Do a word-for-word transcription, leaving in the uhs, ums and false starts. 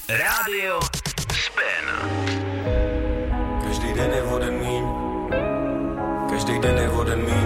Rádio Spin. Každý den je voden míň, každý den je voden míň.